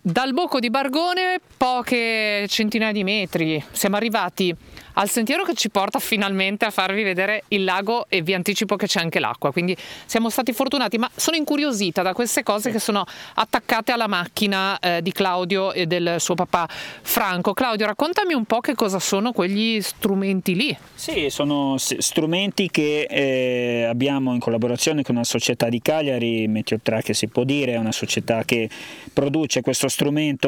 Dal Bocco di Bargone, poche centinaia di metri, siamo arrivati al sentiero che ci porta finalmente a farvi vedere il lago, e vi anticipo che c'è anche l'acqua, quindi siamo stati fortunati, ma sono incuriosita da queste cose che sono attaccate alla macchina di Claudio e del suo papà Franco. Claudio, raccontami un po' che cosa sono quegli strumenti lì. Sì, sono strumenti che abbiamo in collaborazione con una società di Cagliari, Meteotrack si può dire, è una società che produce questo strumento